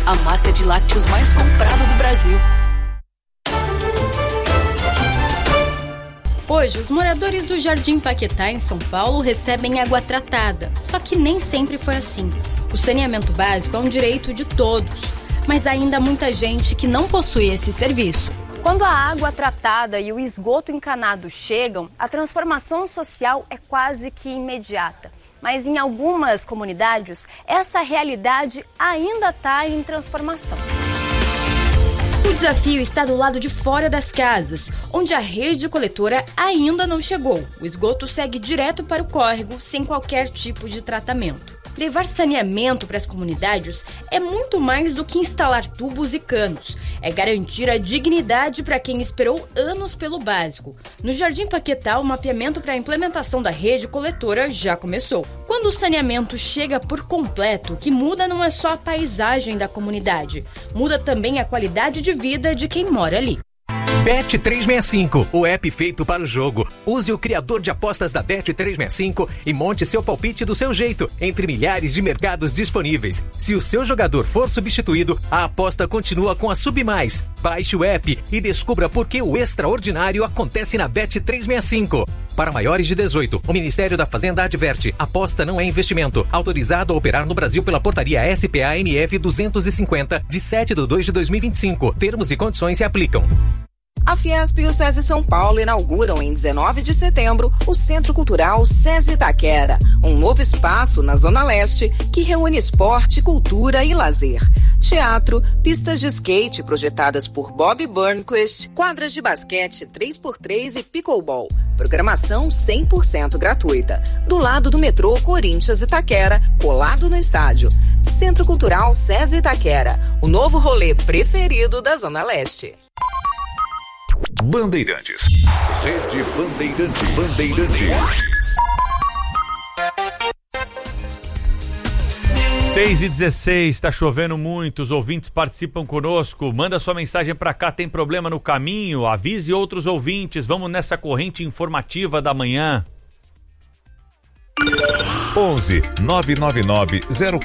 a marca de lácteos mais comprada do Brasil. Hoje, os moradores do Jardim Paquetá, em São Paulo, recebem água tratada. Só que nem sempre foi assim. O saneamento básico é um direito de todos, mas ainda há muita gente que não possui esse serviço. Quando a água tratada e o esgoto encanado chegam, a transformação social é quase que imediata. Mas em algumas comunidades, essa realidade ainda está em transformação. O desafio está do lado de fora das casas, onde a rede coletora ainda não chegou. O esgoto segue direto para o córrego, sem qualquer tipo de tratamento. Levar saneamento para as comunidades é muito mais do que instalar tubos e canos. É garantir a dignidade para quem esperou anos pelo básico. No Jardim Paquetá, o mapeamento para a implementação da rede coletora já começou. Quando o saneamento chega por completo, o que muda não é só a paisagem da comunidade. Muda também a qualidade de vida de quem mora ali. Bet365, o app feito para o jogo. Use o criador de apostas da Bet365 e monte seu palpite do seu jeito, entre milhares de mercados disponíveis. Se o seu jogador for substituído, a aposta continua com a Submais. Baixe o app e descubra por que o extraordinário acontece na Bet365. Para maiores de 18, o Ministério da Fazenda adverte: aposta não é investimento. Autorizado a operar no Brasil pela portaria SPA-MF 250, de 7/2/2025. Termos e condições se aplicam. A Fiesp e o SESI São Paulo inauguram em 19 de setembro o Centro Cultural SESI Itaquera, um novo espaço na Zona Leste que reúne esporte, cultura e lazer. Teatro, pistas de skate projetadas por Bob Burnquist, quadras de basquete 3x3 e pickleball. Programação 100% gratuita. Do lado do metrô Corinthians Itaquera, colado no estádio. Centro Cultural SESI Itaquera, o novo rolê preferido da Zona Leste. Bandeirantes. Rede Bandeirantes. 6h16, tá chovendo muito, os ouvintes participam conosco, manda sua mensagem pra cá, tem problema no caminho, avise outros ouvintes, vamos nessa corrente informativa da manhã. 11 999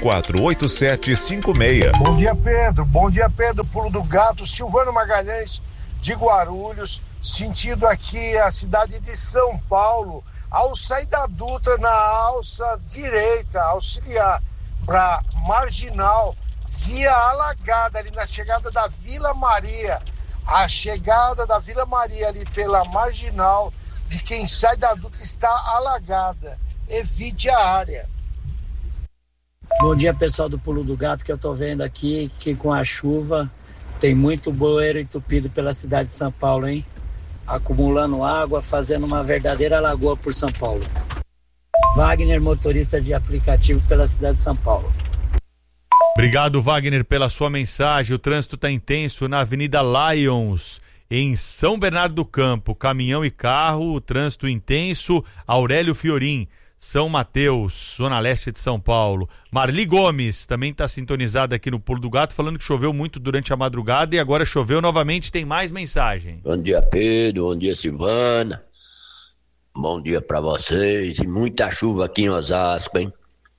048756. Bom dia Pedro, Pulo do Gato, Silvano Magalhães de Guarulhos, sentido aqui a cidade de São Paulo, ao sair da Dutra na alça direita, auxiliar para Marginal, via alagada ali na chegada da Vila Maria. A chegada da Vila Maria ali pela Marginal, de quem sai da Dutra, está alagada. Evite a área. Bom dia, pessoal do Pulo do Gato, que eu tô vendo aqui que com a chuva tem muito bueiro entupido pela cidade de São Paulo, hein? Acumulando água, fazendo uma verdadeira lagoa por São Paulo. Wagner, motorista de aplicativo pela cidade de São Paulo. Obrigado, Wagner, pela sua mensagem. O trânsito está intenso na Avenida Lions, em São Bernardo do Campo. Caminhão e carro, o trânsito intenso. Aurélio Fiorim, São Mateus, Zona Leste de São Paulo. Marli Gomes também está sintonizada aqui no Pulo do Gato, falando que choveu muito durante a madrugada e agora choveu novamente. Tem mais mensagem. Bom dia, Pedro. Bom dia, Silvana. Bom dia para vocês. E muita chuva aqui em Osasco, hein?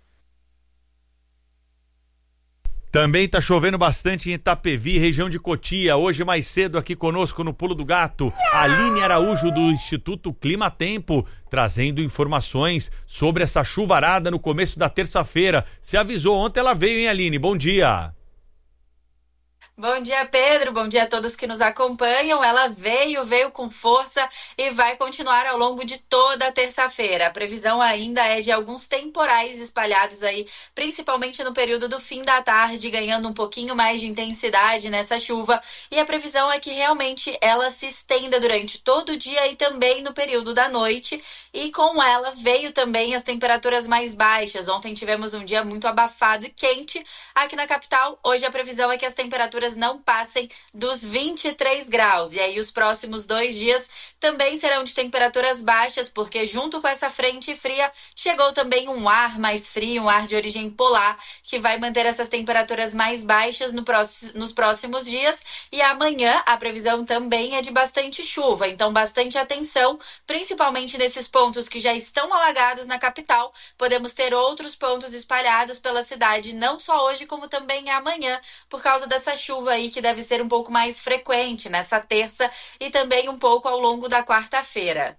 Também está chovendo bastante em Itapevi, região de Cotia. Hoje mais cedo aqui conosco no Pulo do Gato, Aline Araújo do Instituto Clima Tempo, trazendo informações sobre essa chuvarada no começo da terça-feira. Se avisou ontem, ela veio, hein, Aline? Bom dia. Bom dia, Pedro. Bom dia a todos que nos acompanham. Ela veio com força e vai continuar ao longo de toda a terça-feira. A previsão ainda é de alguns temporais espalhados aí, principalmente no período do fim da tarde, ganhando um pouquinho mais de intensidade nessa chuva. E a previsão é que realmente ela se estenda durante todo o dia e também no período da noite. E com ela veio também as temperaturas mais baixas. Ontem tivemos um dia muito abafado e quente aqui na capital. Hoje a previsão é que as temperaturas temperaturas não passem dos 23 graus. E aí os próximos 2 dias também serão de temperaturas baixas, porque junto com essa frente fria chegou também um ar mais frio, um ar de origem polar, que vai manter essas temperaturas mais baixas nos próximos dias. E amanhã a previsão também é de bastante chuva, então bastante atenção, principalmente nesses pontos que já estão alagados na capital. Podemos ter outros pontos espalhados pela cidade, não só hoje, como também amanhã, por causa dessa chuva aí que deve ser um pouco mais frequente nessa terça e também um pouco ao longo da quarta-feira.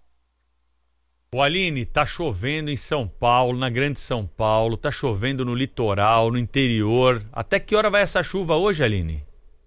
O Aline, tá chovendo em São Paulo, na Grande São Paulo, tá chovendo no litoral, no interior. Até que hora vai essa chuva hoje, Aline?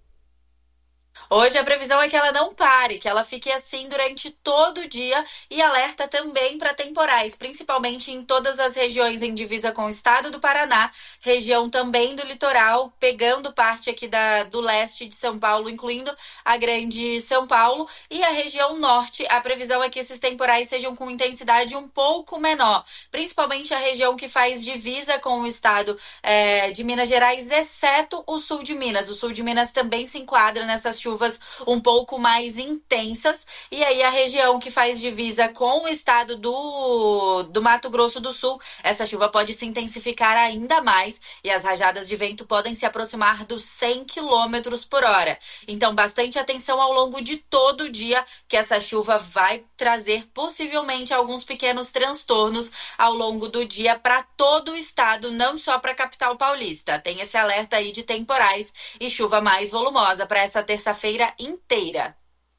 Hoje a previsão é que ela não pare, que ela fique assim durante todo o dia e alerta também para temporais, principalmente em todas as regiões em divisa com o estado do Paraná, região também do litoral, pegando parte aqui do leste de São Paulo, incluindo a Grande São Paulo, e a região norte. A previsão é que esses temporais sejam com intensidade um pouco menor, principalmente a região que faz divisa com o estado de Minas Gerais, exceto o sul de Minas. O sul de Minas também se enquadra nessas chuvas um pouco mais intensas, e aí a região que faz divisa com o estado do Mato Grosso do Sul, essa chuva pode se intensificar ainda mais e as rajadas de vento podem se aproximar dos 100 km por hora. Então, bastante atenção ao longo de todo o dia, que essa chuva vai trazer possivelmente alguns pequenos transtornos ao longo do dia para todo o estado, não só para a capital paulista. Tem esse alerta aí de temporais e chuva mais volumosa para essa terça-feira inteira.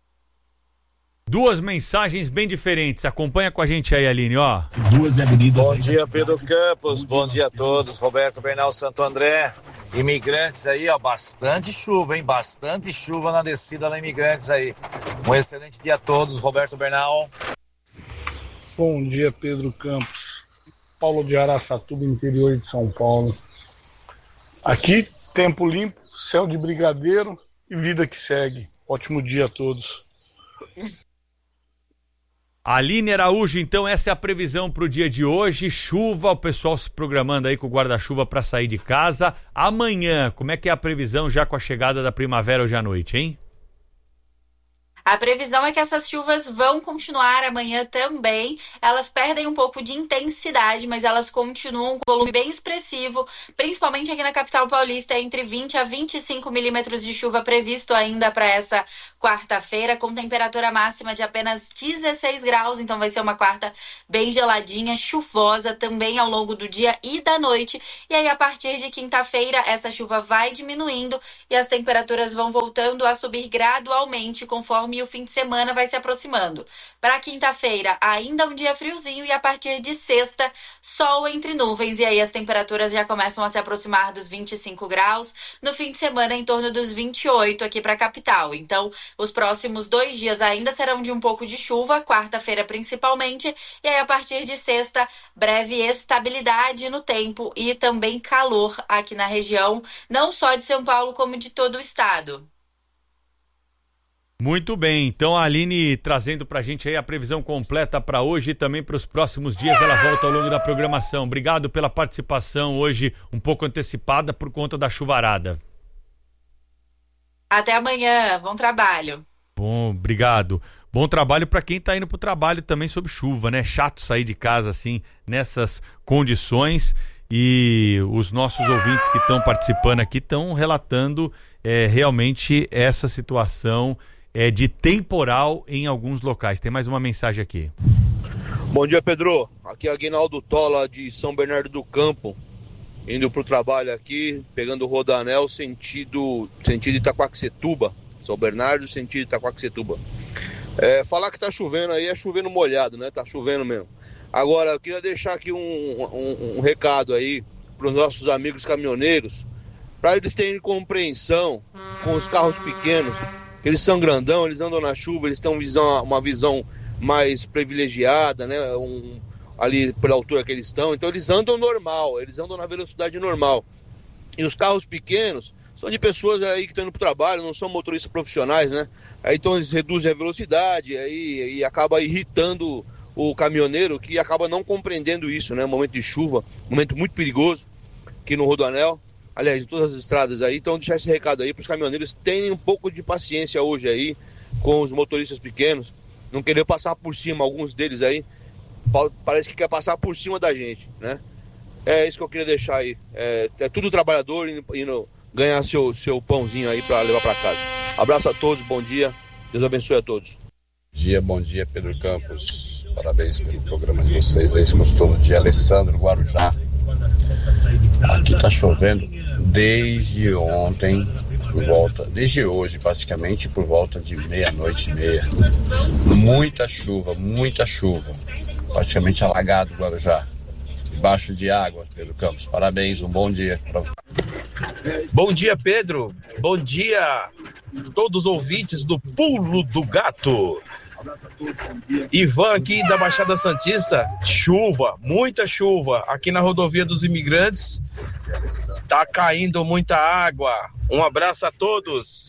Duas mensagens bem diferentes. Acompanha com a gente aí, Aline, ó. Bom dia, Pedro Campos. Bom dia a todos. Roberto Bernal, Santo André. Imigrantes aí, ó. Bastante chuva, hein? Bastante chuva na descida da Imigrantes aí. Um excelente dia a todos. Roberto Bernal. Bom dia, Pedro Campos. Paulo de Araçatuba, interior de São Paulo. Aqui, tempo limpo, céu de brigadeiro e vida que segue. Ótimo dia a todos. Aline Araújo, então essa é a previsão para o dia de hoje. Chuva, o pessoal se programando aí com o guarda-chuva para sair de casa. Amanhã, como é que é a previsão já com a chegada da primavera hoje à noite, hein? A previsão é que essas chuvas vão continuar amanhã também. Elas perdem um pouco de intensidade, mas elas continuam com volume bem expressivo, principalmente aqui na capital paulista, entre 20 a 25 milímetros de chuva previsto ainda para essa quarta-feira, com temperatura máxima de apenas 16 graus. Então vai ser uma quarta bem geladinha, chuvosa também ao longo do dia e da noite. E aí, a partir de quinta-feira, essa chuva vai diminuindo e as temperaturas vão voltando a subir gradualmente conforme o fim de semana vai se aproximando. Para quinta-feira, ainda um dia friozinho, e a partir de sexta, sol entre nuvens, e aí as temperaturas já começam a se aproximar dos 25 graus. No fim de semana, em torno dos 28 aqui para a capital. Então, os próximos 2 dias ainda serão de um pouco de chuva, quarta-feira principalmente, e aí a partir de sexta, breve estabilidade no tempo e também calor aqui na região, não só de São Paulo, como de todo o estado. Muito bem, então a Aline trazendo pra gente aí a previsão completa para hoje e também para os próximos dias. Ela volta ao longo da programação. Obrigado pela participação hoje, um pouco antecipada por conta da chuvarada. Até amanhã, bom trabalho. Bom, obrigado. Bom trabalho para quem tá indo pro trabalho também sob chuva, né? Chato sair de casa assim, nessas condições. E os nossos ouvintes que estão participando aqui estão relatando realmente essa situação de temporal em alguns locais. Tem mais uma mensagem aqui. Bom dia, Pedro. Aqui é Aguinaldo Tola, de São Bernardo do Campo, indo pro trabalho aqui, pegando o Rodoanel, sentido Itaquaquecetuba. São Bernardo, sentido Itaquaquecetuba. Falar que tá chovendo aí é chovendo molhado, né? Tá chovendo mesmo. Agora, eu queria deixar aqui um recado aí pros nossos amigos caminhoneiros, para eles terem compreensão com os carros pequenos. Eles são grandão, eles andam na chuva, eles têm uma visão mais privilegiada, né? Ali pela altura que eles estão. Então eles andam normal, eles andam na velocidade normal. E os carros pequenos são de pessoas aí que estão indo para o trabalho, não são motoristas profissionais, né? Aí então eles reduzem a velocidade e acaba irritando o caminhoneiro, que acaba não compreendendo isso, né? Momento de chuva, momento muito perigoso aqui no Rodoanel. aliás, em todas as estradas aí. Então, deixar esse recado aí para os caminhoneiros terem um pouco de paciência hoje aí com os motoristas pequenos, não querer passar por cima, alguns deles aí, parece que quer passar por cima da gente, né? É isso que eu queria deixar aí. É tudo trabalhador indo ganhar seu pãozinho aí para levar para casa. Abraço a todos, bom dia, Deus abençoe a todos. Bom dia, Pedro Campos. Parabéns pelo programa de vocês aí, escuto todo dia. Alessandro, Guarujá. Aqui tá chovendo desde ontem, desde hoje praticamente, por volta de 00:30. Muita chuva. Praticamente alagado o Guarujá. Debaixo de água, Pedro Campos. Parabéns, um bom dia pra você. Bom dia, Pedro. Bom dia, todos os ouvintes do Pulo do Gato. Ivan aqui da Baixada Santista. Chuva, muita chuva. Aqui na rodovia dos Imigrantes tá caindo muita água. Um abraço a todos.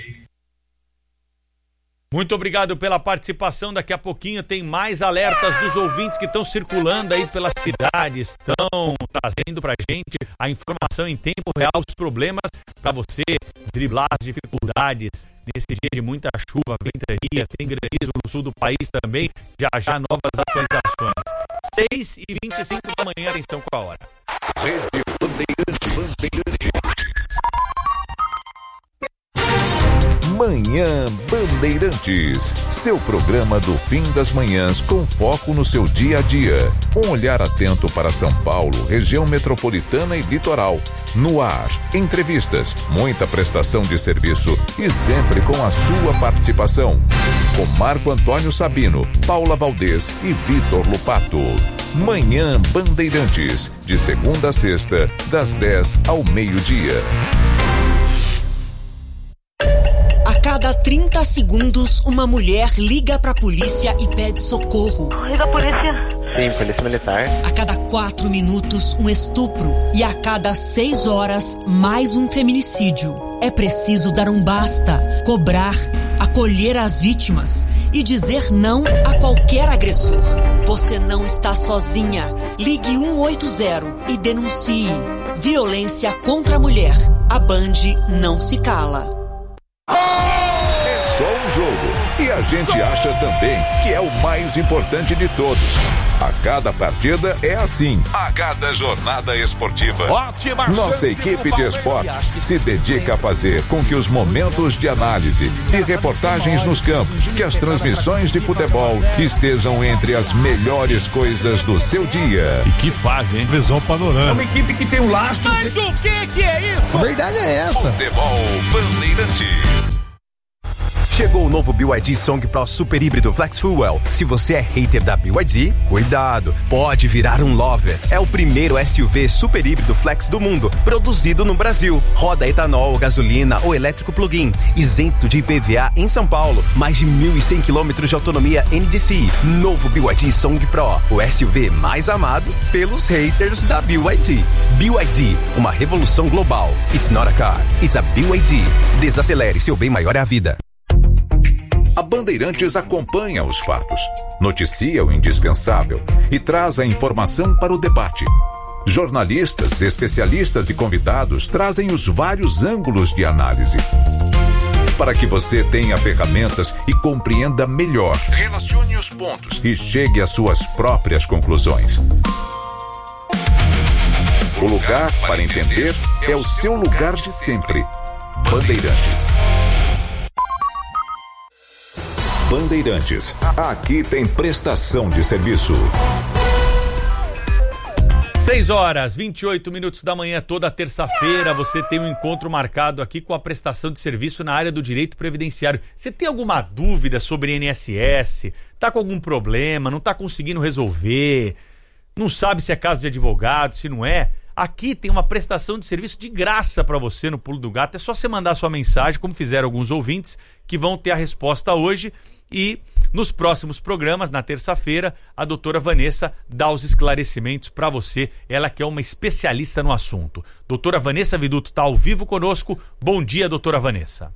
Muito obrigado pela participação. Daqui a pouquinho tem mais alertas dos ouvintes que estão circulando aí pelas cidades, estão trazendo pra gente a informação em tempo real, os problemas para você driblar as dificuldades nesse dia de muita chuva, ventania, tem granizo no sul do país também. Já novas atualizações. 6h25 da manhã, atenção com a hora. Rede Bandeirantes. Manhã Bandeirantes, seu programa do fim das manhãs com foco no seu dia a dia. Um olhar atento para São Paulo, região metropolitana e litoral. No ar, entrevistas, muita prestação de serviço e sempre com a sua participação. Com Marco Antônio Sabino, Paula Valdez e Vitor Lupato. Manhã Bandeirantes, de segunda a sexta, das 10 ao meio-dia. A cada 30 segundos, uma mulher liga pra polícia e pede socorro. Liga a polícia. Sim, polícia militar. A cada 4 minutos, um estupro. E a cada 6 horas, mais um feminicídio. É preciso dar um basta, cobrar, acolher as vítimas e dizer não a qualquer agressor. Você não está sozinha. Ligue 180 e denuncie. Violência contra a mulher. A Band não se cala. É só um jogo e a gente acha também que é o mais importante de todos. A cada partida é assim, a cada jornada esportiva. Ótima. Nossa equipe de esportes se dedica a fazer com que os momentos de análise e reportagens nos campos, que as transmissões de futebol estejam entre as melhores coisas do seu dia. E que fazem, hein? Visão panorâmica. É uma equipe que tem um lastro. Mas o que é isso? A verdade é essa. Futebol Bandeirantes. Chegou o novo BYD Song Pro Super Híbrido Flex Fuel. Se você é hater da BYD, cuidado, pode virar um lover. É o primeiro SUV super híbrido flex do mundo, produzido no Brasil. Roda etanol, gasolina ou elétrico plug-in, isento de IPVA em São Paulo. Mais de 1.100 km de autonomia NDC. Novo BYD Song Pro, o SUV mais amado pelos haters da BYD. BYD, uma revolução global. It's not a car, it's a BYD. Desacelere, seu bem maior é a vida. A Bandeirantes acompanha os fatos, noticia o indispensável e traz a informação para o debate. Jornalistas, especialistas e convidados trazem os vários ângulos de análise. Para que você tenha ferramentas e compreenda melhor, relacione os pontos e chegue às suas próprias conclusões. O lugar para entender é o seu lugar de sempre. Bandeirantes. Bandeirantes, aqui tem prestação de serviço. 6h28 da manhã, toda terça-feira, você tem um encontro marcado aqui com a prestação de serviço na área do direito previdenciário. Você tem alguma dúvida sobre INSS? Tá com algum problema? Não tá conseguindo resolver? Não sabe se é caso de advogado, se não é? Aqui tem uma prestação de serviço de graça para você no Pulo do Gato. É só você mandar sua mensagem, como fizeram alguns ouvintes, que vão ter a resposta hoje. E nos próximos programas, na terça-feira, a doutora Vanessa dá os esclarecimentos para você. Ela que é uma especialista no assunto. Doutora Vanessa Viduto está ao vivo conosco. Bom dia, doutora Vanessa.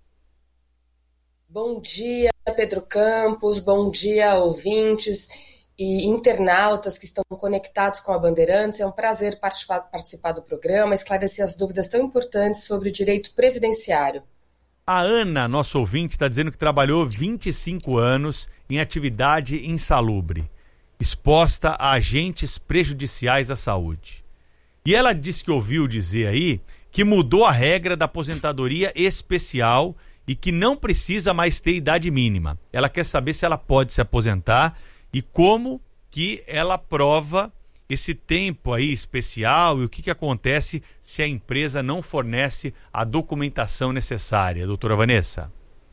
Bom dia, Pedro Campos. Bom dia, ouvintes. e internautas que estão conectados com a Bandeirantes. É um prazer participar do programa, esclarecer as dúvidas tão importantes sobre o direito previdenciário. A Ana, nosso ouvinte, está dizendo que trabalhou 25 anos em atividade insalubre, exposta a agentes prejudiciais à saúde. E ela disse que ouviu dizer aí que mudou a regra da aposentadoria especial e que não precisa mais ter idade mínima. Ela quer saber se ela pode se aposentar e como que ela prova esse tempo aí especial e o que acontece se a empresa não fornece a documentação necessária. Doutora Vanessa.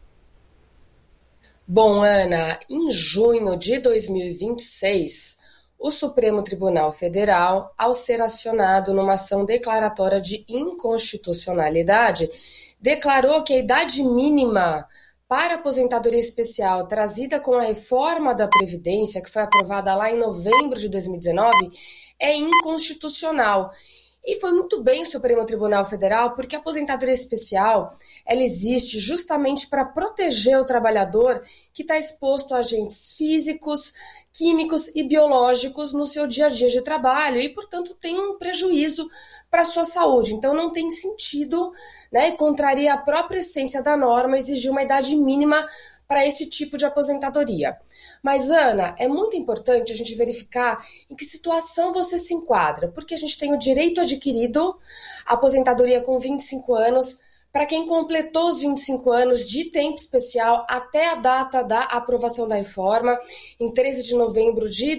Bom, Ana, em junho de 2026, o Supremo Tribunal Federal, ao ser acionado numa ação declaratória de inconstitucionalidade, declarou que a idade mínima para a aposentadoria especial trazida com a reforma da Previdência, que foi aprovada lá em novembro de 2019, é inconstitucional. E foi muito bem o Supremo Tribunal Federal, porque a aposentadoria especial ela existe justamente para proteger o trabalhador que está exposto a agentes físicos, químicos e biológicos no seu dia a dia de trabalho e, portanto, tem um prejuízo para a sua saúde. Então, não tem sentido, né, e contraria a própria essência da norma exigir uma idade mínima para esse tipo de aposentadoria. Mas, Ana, é muito importante a gente verificar em que situação você se enquadra, porque a gente tem o direito adquirido, a aposentadoria com 25 anos, para quem completou os 25 anos de tempo especial até a data da aprovação da reforma, em 13 de novembro de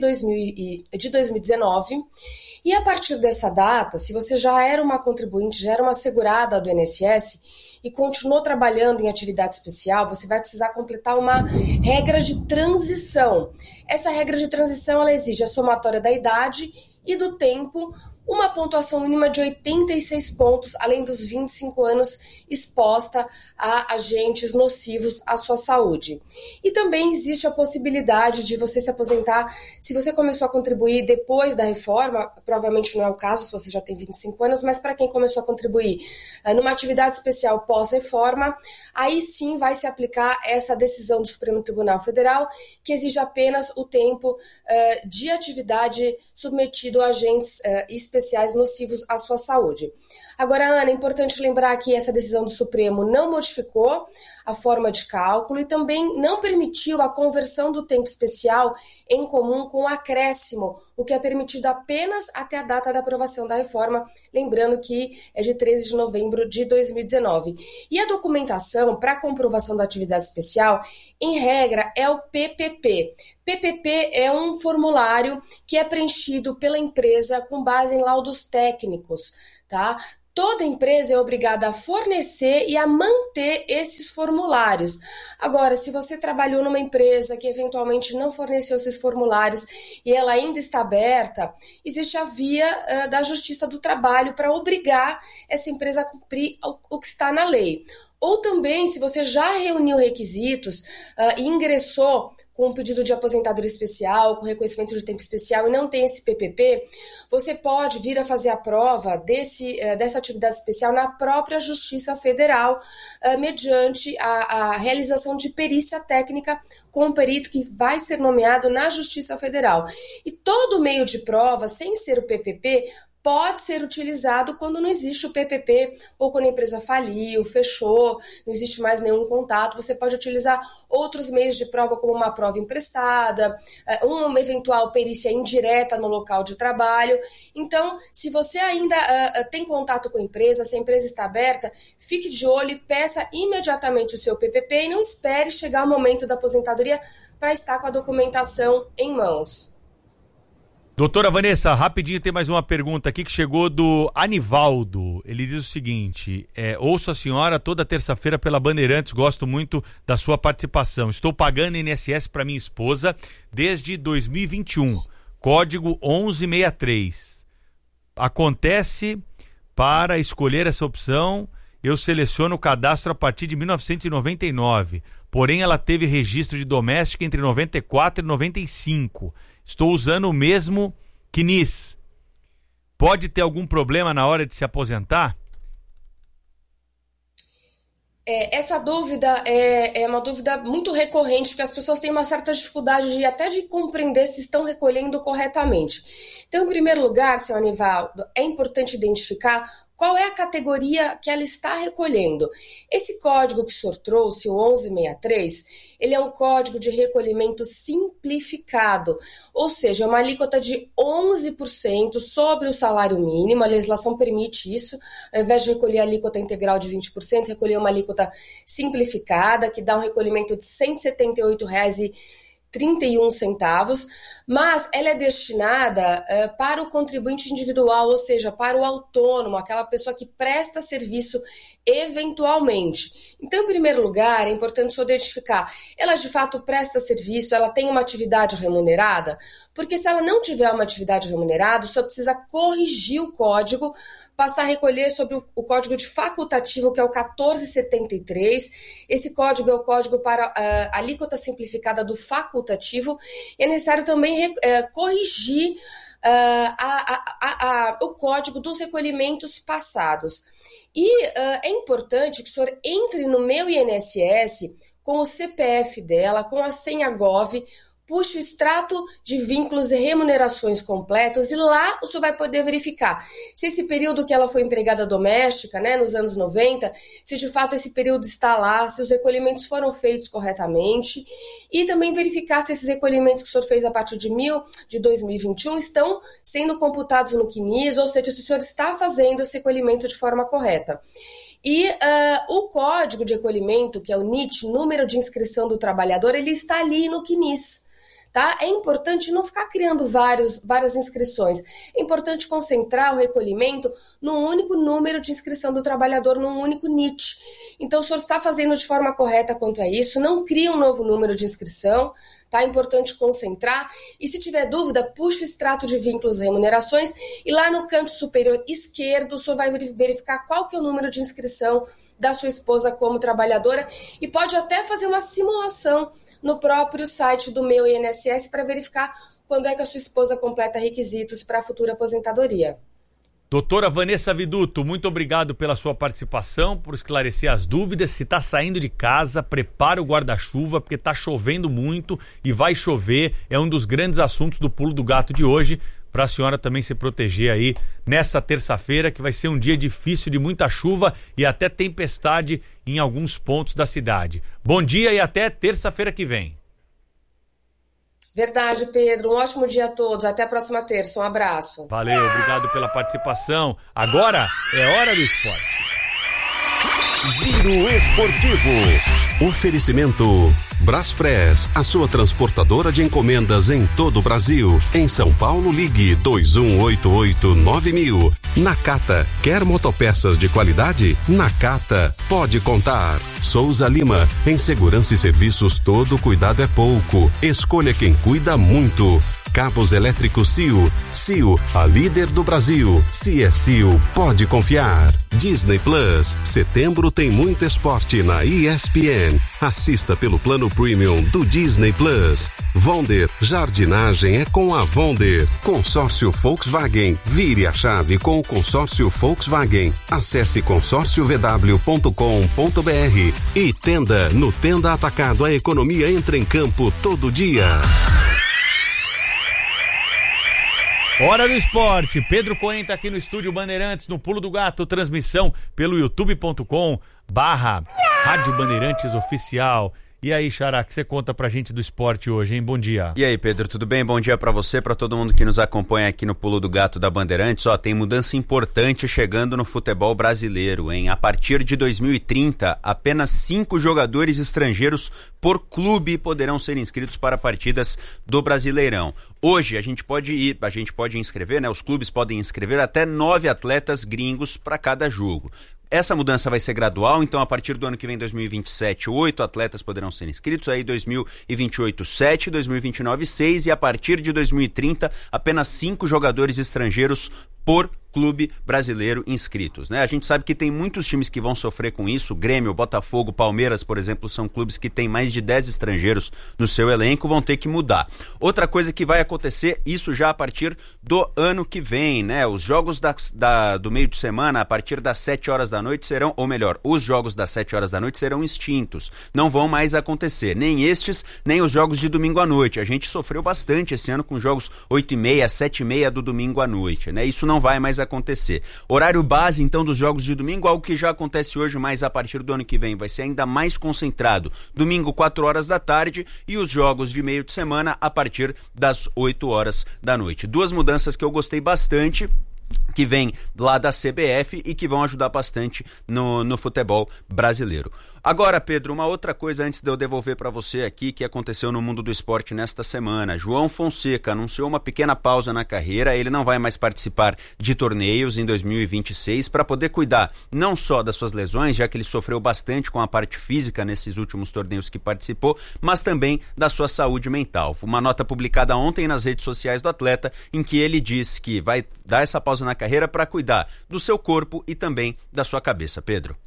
2019. E a partir dessa data, se você já era uma contribuinte, já era uma segurada do INSS e continuou trabalhando em atividade especial, você vai precisar completar uma regra de transição. Essa regra de transição ela exige a somatória da idade e do tempo, uma pontuação mínima de 86 pontos, além dos 25 anos exposta a agentes nocivos à sua saúde. E também existe a possibilidade de você se aposentar se você começou a contribuir depois da reforma, provavelmente não é o caso se você já tem 25 anos, mas para quem começou a contribuir numa atividade especial pós-reforma, aí sim vai se aplicar essa decisão do Supremo Tribunal Federal, que exige apenas o tempo de atividade submetido a agentes especiais nocivos à sua saúde. Agora, Ana, é importante lembrar que essa decisão do Supremo não modificou a forma de cálculo e também não permitiu a conversão do tempo especial em comum com acréscimo, o que é permitido apenas até a data da aprovação da reforma, lembrando que é de 13 de novembro de 2019. E a documentação para comprovação da atividade especial, em regra, é o PPP. PPP é um formulário que é preenchido pela empresa com base em laudos técnicos, tá? Toda empresa é obrigada a fornecer e a manter esses formulários. Agora, se você trabalhou numa empresa que eventualmente não forneceu esses formulários e ela ainda está aberta, existe a via da Justiça do Trabalho para obrigar essa empresa a cumprir o que está na lei. Ou também, se você já reuniu requisitos e ingressou com um pedido de aposentadoria especial, com reconhecimento de tempo especial e não tem esse PPP, você pode vir a fazer a prova dessa atividade especial na própria Justiça Federal, mediante a realização de perícia técnica com um perito que vai ser nomeado na Justiça Federal. E todo meio de prova, sem ser o PPP, pode ser utilizado quando não existe o PPP ou quando a empresa faliu, fechou, não existe mais nenhum contato. Você pode utilizar outros meios de prova, como uma prova emprestada, uma eventual perícia indireta no local de trabalho. Então, se você ainda tem contato com a empresa, se a empresa está aberta, fique de olho e peça imediatamente o seu PPP e não espere chegar o momento da aposentadoria para estar com a documentação em mãos. Doutora Vanessa, rapidinho tem mais uma pergunta aqui que chegou do Anivaldo. Ele diz o seguinte: ouço a senhora toda terça-feira pela Bandeirantes, gosto muito da sua participação. Estou pagando INSS para minha esposa desde 2021, código 1163. Acontece, para escolher essa opção, eu seleciono o cadastro a partir de 1999, porém ela teve registro de doméstica entre 94 e 95. Estou usando o mesmo CNIS. Pode ter algum problema na hora de se aposentar? Essa dúvida é uma dúvida muito recorrente, porque as pessoas têm uma certa dificuldade até de compreender se estão recolhendo corretamente. Então, em primeiro lugar, seu Anivaldo, é importante identificar qual é a categoria que ela está recolhendo. Esse código que o senhor trouxe, o 1163, ele é um código de recolhimento simplificado, ou seja, é uma alíquota de 11% sobre o salário mínimo. A legislação permite isso, ao invés de recolher a alíquota integral de 20%, recolher uma alíquota simplificada, que dá um recolhimento de R$ 178,31, mas ela é destinada para o contribuinte individual, ou seja, para o autônomo, aquela pessoa que presta serviço eventualmente. Então, em primeiro lugar, é importante só identificar, ela de fato presta serviço, ela tem uma atividade remunerada? Porque se ela não tiver uma atividade remunerada, só precisa corrigir o código, passar a recolher sobre o código de facultativo, que é o 1473. Esse código é o código para a alíquota simplificada do facultativo. E é necessário também corrigir o código dos recolhimentos passados. E é importante que o senhor entre no Meu INSS com o CPF dela, com a senha Gov, puxe o extrato de vínculos e remunerações completos e lá o senhor vai poder verificar se esse período que ela foi empregada doméstica, né, nos anos 90, se de fato esse período está lá, se os recolhimentos foram feitos corretamente e também verificar se esses recolhimentos que o senhor fez a partir de 2021 estão sendo computados no CNIS, ou seja, se o senhor está fazendo esse recolhimento de forma correta. E o código de recolhimento, que é o NIT, número de inscrição do trabalhador, ele está ali no CNIS. Tá? É importante não ficar criando várias inscrições. É importante concentrar o recolhimento num único número de inscrição do trabalhador, num único NIT. Então, o senhor está fazendo de forma correta quanto a isso, não cria um novo número de inscrição, tá? É importante concentrar. E se tiver dúvida, puxa o extrato de vínculos e remunerações e lá no canto superior esquerdo, o senhor vai verificar qual que é o número de inscrição da sua esposa como trabalhadora e pode até fazer uma simulação no próprio site do Meu INSS para verificar quando é que a sua esposa completa requisitos para a futura aposentadoria. Doutora Vanessa Viduto, muito obrigado pela sua participação, por esclarecer as dúvidas. Se está saindo de casa, prepara o guarda-chuva, porque está chovendo muito e vai chover. É um dos grandes assuntos do Pulo do Gato de hoje, para a senhora também se proteger aí nessa terça-feira, que vai ser um dia difícil, de muita chuva e até tempestade em alguns pontos da cidade. Bom dia e até terça-feira que vem. Verdade, Pedro. Um ótimo dia a todos. Até a próxima terça. Um abraço. Valeu, obrigado pela participação. Agora é hora do esporte. Giro Esportivo. Oferecimento Braspress, a sua transportadora de encomendas em todo o Brasil. Em São Paulo, ligue 2188-9000. Nakata, quer motopeças de qualidade? Nakata, pode contar. Souza Lima, em segurança e serviços todo cuidado é pouco. Escolha quem cuida muito. Cabos elétricos CIO. CIO, a líder do Brasil. Se é CIO, pode confiar. Disney Plus. Setembro tem muito esporte na ESPN. Assista pelo plano premium do Disney Plus. Vonder, jardinagem é com a Vonder. Consórcio Volkswagen. Vire a chave com o consórcio Volkswagen. Acesse consórciovw.com.br. E Tenda, no Tenda Atacado, a economia entra em campo todo dia. Hora do esporte, Pedro Cohen tá aqui no estúdio Bandeirantes, no Pulo do Gato, transmissão pelo youtube.com/Rádio Bandeirantes Oficial. E aí, Xará, que você conta pra gente do esporte hoje, hein? Bom dia. E aí, Pedro, tudo bem? Bom dia pra você, pra todo mundo que nos acompanha aqui no Pulo do Gato da Bandeirantes. Ó, tem mudança importante chegando no futebol brasileiro, hein? A partir de 2030, apenas 5 jogadores estrangeiros por clube poderão ser inscritos para partidas do Brasileirão. Hoje a gente pode inscrever, né? Os clubes podem inscrever até 9 atletas gringos para cada jogo. Essa mudança vai ser gradual, então a partir do ano que vem, 2027, 8 atletas poderão ser inscritos, aí 2028, 7, 2029, 6 e a partir de 2030, apenas 5 jogadores estrangeiros por clube brasileiro inscritos, né? A gente sabe que tem muitos times que vão sofrer com isso. Grêmio, Botafogo, Palmeiras, por exemplo, são clubes que têm mais de 10 estrangeiros no seu elenco, vão ter que mudar. Outra coisa que vai acontecer, isso já a partir do ano que vem, né? Os jogos do meio de semana, a partir das 7 horas da noite serão, ou melhor, os jogos das 7 horas da noite serão extintos. Não vão mais acontecer, nem estes, nem os jogos de domingo à noite. A gente sofreu bastante esse ano com jogos 8h30, 7h30 do domingo à noite, né? Isso não vai mais acontecer. Horário base, então, dos jogos de domingo, algo que já acontece hoje, mas a partir do ano que vem vai ser ainda mais concentrado. Domingo, 4 horas da tarde, e os jogos de meio de semana a partir das 8 horas da noite. Duas mudanças que eu gostei bastante, que vem lá da CBF e que vão ajudar bastante no futebol brasileiro. Agora, Pedro, uma outra coisa antes de eu devolver para você aqui que aconteceu no mundo do esporte nesta semana. João Fonseca anunciou uma pequena pausa na carreira, ele não vai mais participar de torneios em 2026 para poder cuidar não só das suas lesões, já que ele sofreu bastante com a parte física nesses últimos torneios que participou, mas também da sua saúde mental. Uma nota publicada ontem nas redes sociais do atleta em que ele diz que vai dar essa pausa na carreira para cuidar do seu corpo e também da sua cabeça. Pedro.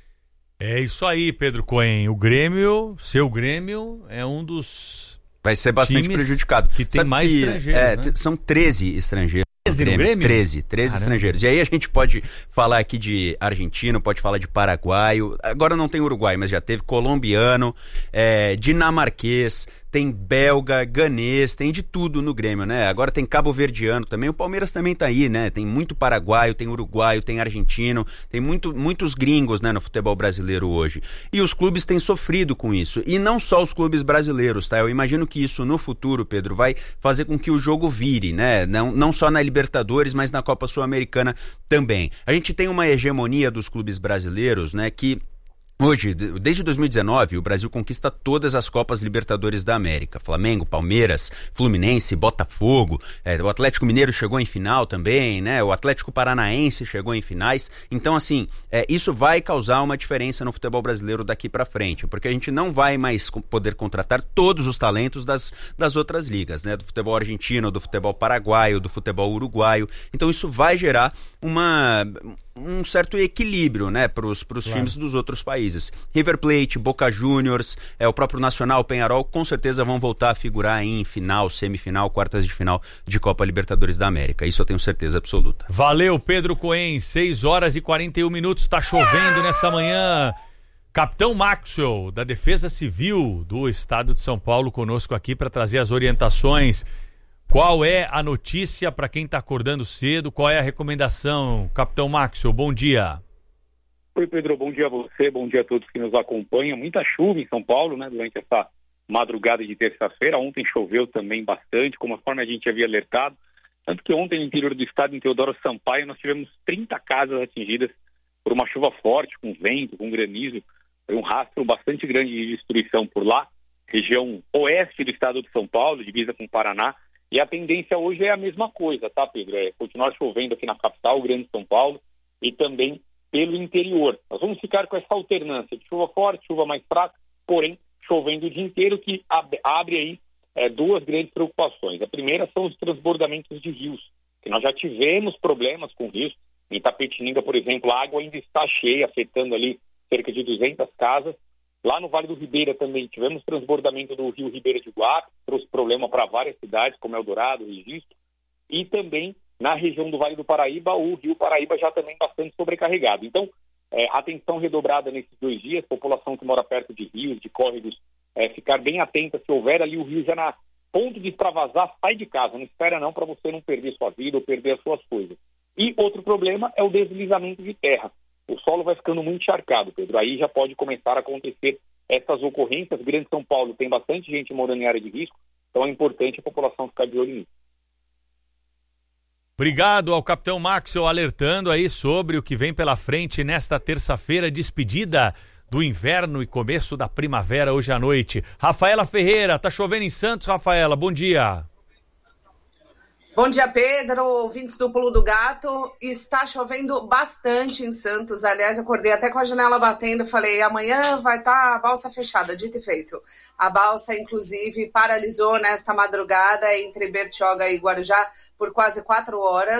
É isso aí, Pedro Cohen. O Grêmio, seu Grêmio, é um dos... Vai ser bastante prejudicado. Que tem mais estrangeiros, né? São 13 estrangeiros. 13 no Grêmio? 13 estrangeiros. E aí a gente pode falar aqui de argentino, pode falar de paraguaio. Agora não tem uruguai, mas já teve colombiano, dinamarquês, tem belga, ganês, tem de tudo no Grêmio, né? Agora tem cabo-verdiano também, o Palmeiras também tá aí, né? Tem muito paraguaio, tem uruguaio, tem argentino, tem muitos gringos, né, no futebol brasileiro hoje. E os clubes têm sofrido com isso. E não só os clubes brasileiros, tá? Eu imagino que isso no futuro, Pedro, vai fazer com que o jogo vire, né? Não só na Libertadores, mas na Copa Sul-Americana também. A gente tem uma hegemonia dos clubes brasileiros, né, que hoje, desde 2019, o Brasil conquista todas as Copas Libertadores da América. Flamengo, Palmeiras, Fluminense, Botafogo, o Atlético Mineiro chegou em final também, né? O Atlético Paranaense chegou em finais. Então, assim, isso vai causar uma diferença no futebol brasileiro daqui para frente, porque a gente não vai mais poder contratar todos os talentos das outras ligas, né? Do futebol argentino, do futebol paraguaio, do futebol uruguaio. Então, isso vai gerar um certo equilíbrio, né, para os times dos outros países. River Plate, Boca Juniors, o próprio Nacional, Peñarol, com certeza vão voltar a figurar em final, semifinal, quartas de final de Copa Libertadores da América. Isso eu tenho certeza absoluta. Valeu, Pedro Cohen. 6 horas e 41 minutos, está chovendo nessa manhã. Capitão Maxwell, da Defesa Civil do Estado de São Paulo, conosco aqui para trazer as orientações. Qual é a notícia para quem está acordando cedo? Qual é a recomendação? Capitão Maxwell, bom dia. Oi, Pedro, bom dia a você, bom dia a todos que nos acompanham. Muita chuva em São Paulo, né, durante essa madrugada de terça-feira. Ontem choveu também bastante, conforme a gente havia alertado. Tanto que ontem no interior do estado, em Teodoro Sampaio, nós tivemos 30 casas atingidas por uma chuva forte, com vento, com granizo. Foi um rastro bastante grande de destruição por lá. Região oeste do estado de São Paulo, divisa com o Paraná. E a tendência hoje é a mesma coisa, tá, Pedro? Continuar chovendo aqui na capital, Grande São Paulo, e também pelo interior. Nós vamos ficar com essa alternância de chuva forte, chuva mais fraca, porém chovendo o dia inteiro, que abre aí duas grandes preocupações. A primeira são os transbordamentos de rios, que nós já tivemos problemas com rios. Em Itapetininga, por exemplo, a água ainda está cheia, afetando ali cerca de 200 casas. Lá no Vale do Ribeira também tivemos transbordamento do rio Ribeira de Guape, trouxe problema para várias cidades, como Eldorado, Registro, e também na região do Vale do Paraíba, o rio Paraíba já também bastante sobrecarregado. Então, atenção redobrada nesses 2 dias, população que mora perto de rios, de córregos, ficar bem atenta, se houver ali o rio já na ponto de extravasar, sai de casa, não espera não para você não perder sua vida ou perder as suas coisas. E outro problema é o deslizamento de terra. O solo vai ficando muito encharcado, Pedro. Aí já pode começar a acontecer essas ocorrências. Grande São Paulo tem bastante gente morando em área de risco, então é importante a população ficar de olho nisso. Obrigado ao Capitão Maxwell alertando aí sobre o que vem pela frente nesta terça-feira, despedida do inverno e começo da primavera hoje à noite. Rafaela Ferreira, tá chovendo em Santos, Rafaela, bom dia. Bom dia, Pedro, ouvintes do Pulo do Gato. Está chovendo bastante em Santos. Aliás, acordei até com a janela batendo. Falei, amanhã vai estar a balsa fechada, dito e feito. A balsa, inclusive, paralisou nesta madrugada entre Bertioga e Guarujá por quase 4 horas.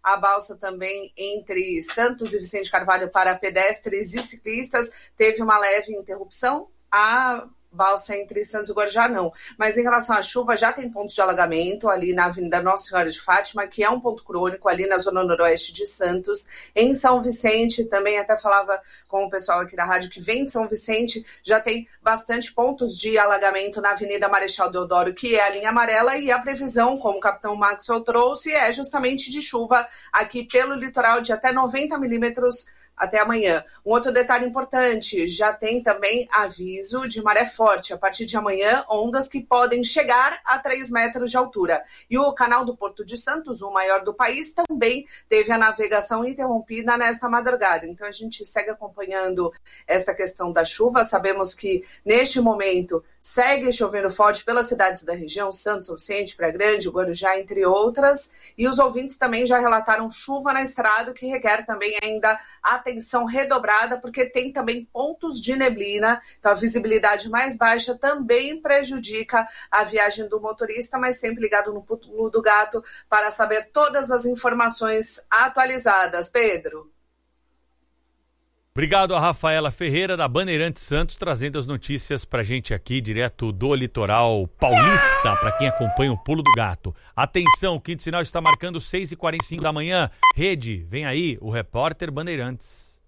a balsa também entre Santos e Vicente Carvalho para pedestres e ciclistas teve uma leve interrupção. A balsa entre Santos e Guarujá não, mas em relação à chuva já tem pontos de alagamento ali na Avenida Nossa Senhora de Fátima, que é um ponto crônico ali na zona noroeste de Santos. Em São Vicente, também até falava com o pessoal aqui da rádio que vem de São Vicente, já tem bastante pontos de alagamento na Avenida Marechal Deodoro, que é a linha amarela, e a previsão, como o capitão Maxwell trouxe, é justamente de chuva aqui pelo litoral de até 90 milímetros até amanhã. Um outro detalhe importante, já tem também aviso de maré forte. A partir de amanhã, ondas que podem chegar a 3 metros de altura. E o canal do Porto de Santos, o maior do país, também teve a navegação interrompida nesta madrugada. Então a gente segue acompanhando esta questão da chuva. Sabemos que neste momento segue chovendo forte pelas cidades da região, Santos, São Vicente, Praia Grande, Guarujá, entre outras. E os ouvintes também já relataram chuva na estrada, que requer também ainda atenção redobrada, porque tem também pontos de neblina, então a visibilidade mais baixa também prejudica a viagem do motorista, mas sempre ligado no Pulo do Gato para saber todas as informações atualizadas. Pedro. Obrigado a Rafaela Ferreira, da Bandeirantes Santos, trazendo as notícias pra gente aqui, direto do litoral paulista, para quem acompanha o Pulo do Gato. Atenção, o quinto sinal está marcando 6h45 da manhã. Rede, vem aí, o repórter Bandeirantes.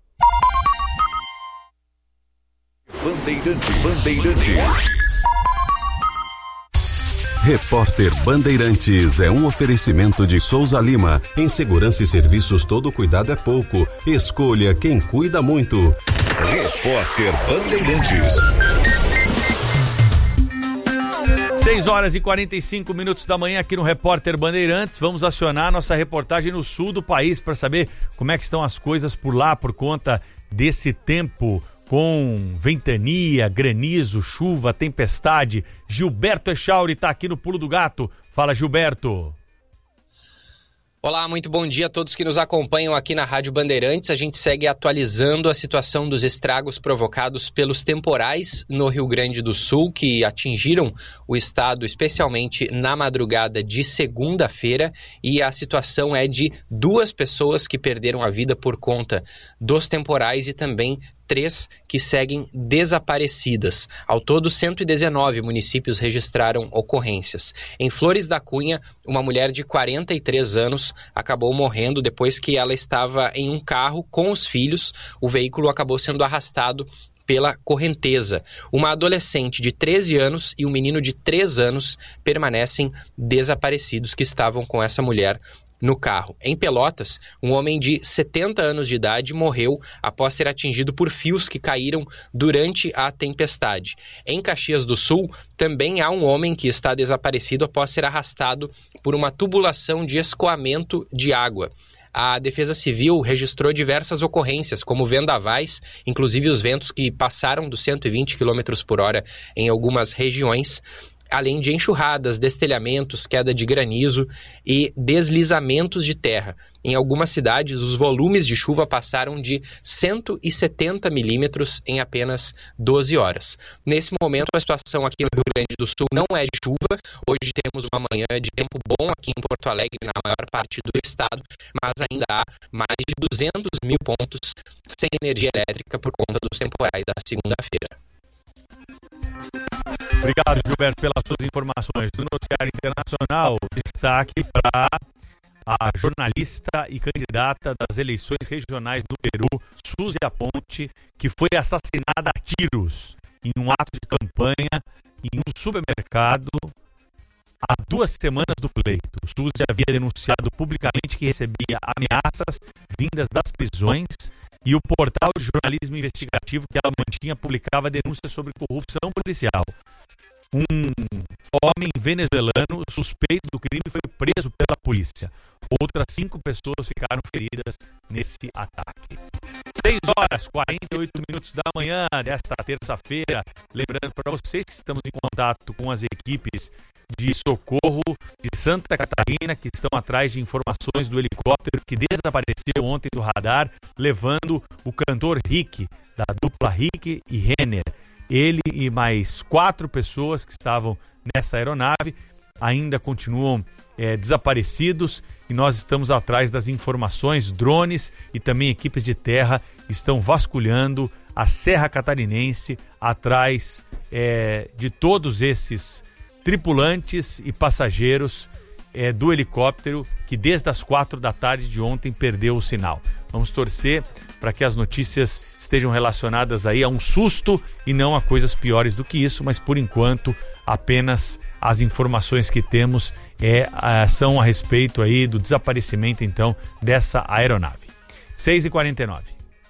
Bandeirantes. Repórter Bandeirantes é um oferecimento de Souza Lima. Em segurança e serviços, todo cuidado é pouco. Escolha quem cuida muito. Repórter Bandeirantes. 6h45 da manhã aqui no Repórter Bandeirantes. Vamos acionar nossa reportagem no sul do país para saber como é que estão as coisas por lá por conta desse tempo com ventania, granizo, chuva, tempestade. Gilberto Echauri está aqui no Pulo do Gato. Fala, Gilberto. Olá, muito bom dia a todos que nos acompanham aqui na Rádio Bandeirantes. A gente segue atualizando a situação dos estragos provocados pelos temporais no Rio Grande do Sul, que atingiram o estado especialmente na madrugada de segunda-feira, e a situação é de 2 pessoas que perderam a vida por conta dos temporais e também 3 que seguem desaparecidas. Ao todo, 119 municípios registraram ocorrências. Em Flores da Cunha, uma mulher de 43 anos acabou morrendo depois que ela estava em um carro com os filhos. O veículo acabou sendo arrastado pela correnteza. Uma adolescente de 13 anos e um menino de 3 anos permanecem desaparecidos, que estavam com essa mulher no carro. Em Pelotas, um homem de 70 anos de idade morreu após ser atingido por fios que caíram durante a tempestade. Em Caxias do Sul, também há um homem que está desaparecido após ser arrastado por uma tubulação de escoamento de água. A Defesa Civil registrou diversas ocorrências, como vendavais, inclusive os ventos que passaram dos 120 km por hora em algumas regiões, além de enxurradas, destelhamentos, queda de granizo e deslizamentos de terra. Em algumas cidades, os volumes de chuva passaram de 170 milímetros em apenas 12 horas. Nesse momento, a situação aqui no Rio Grande do Sul não é de chuva. Hoje temos uma manhã de tempo bom aqui em Porto Alegre, na maior parte do estado, mas ainda há mais de 200 mil pontos sem energia elétrica por conta dos temporais da segunda-feira. Obrigado, Gilberto, pelas suas informações. No noticiário internacional, destaque para a jornalista e candidata das eleições regionais do Peru, Suzy Aponte, que foi assassinada a tiros em um ato de campanha em um supermercado há 2 semanas do pleito. Suzy havia denunciado publicamente que recebia ameaças vindas das prisões, e o portal de jornalismo investigativo que ela mantinha publicava denúncias sobre corrupção policial. Um homem venezuelano suspeito do crime foi preso pela polícia. Outras 5 pessoas ficaram feridas nesse ataque. 6h48 da manhã desta terça-feira. Lembrando para vocês que estamos em contato com as equipes de socorro de Santa Catarina, que estão atrás de informações do helicóptero que desapareceu ontem do radar, levando o cantor Rick, da dupla Rick e Renner. Ele e mais 4 pessoas que estavam nessa aeronave ainda continuam desaparecidos e nós estamos atrás das informações. Drones e também equipes de terra estão vasculhando a Serra Catarinense atrás de todos esses tripulantes e passageiros do helicóptero que desde as 4 da tarde de ontem perdeu o sinal. Vamos torcer para que as notícias estejam relacionadas aí a um susto e não a coisas piores do que isso, mas por enquanto apenas as informações que temos são a respeito aí do desaparecimento então dessa aeronave. 6h49.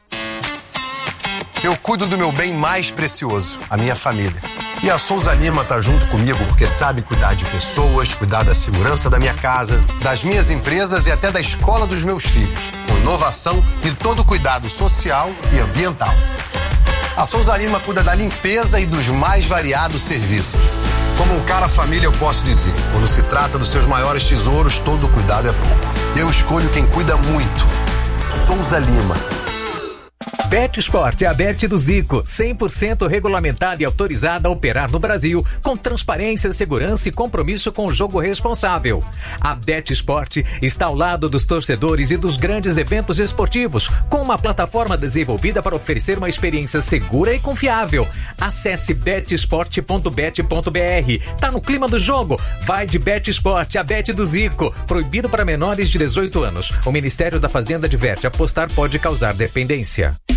Eu cuido do meu bem mais precioso, a minha família. E a Souza Lima tá junto comigo porque sabe cuidar de pessoas, cuidar da segurança da minha casa, das minhas empresas e até da escola dos meus filhos, com inovação e todo cuidado social e ambiental. A Souza Lima cuida da limpeza e dos mais variados serviços. Como um cara família, eu posso dizer, quando se trata dos seus maiores tesouros, todo cuidado é pouco. Eu escolho quem cuida muito. Souza Lima. BetSport é a Bet do Zico, 100% regulamentada e autorizada a operar no Brasil, com transparência, segurança e compromisso com o jogo responsável. A BetSport está ao lado dos torcedores e dos grandes eventos esportivos, com uma plataforma desenvolvida para oferecer uma experiência segura e confiável. Acesse betsport.bet.br. Tá no clima do jogo? Vai de BetSport, a Bet do Zico. Proibido para menores de 18 anos. O Ministério da Fazenda adverte: apostar pode causar dependência.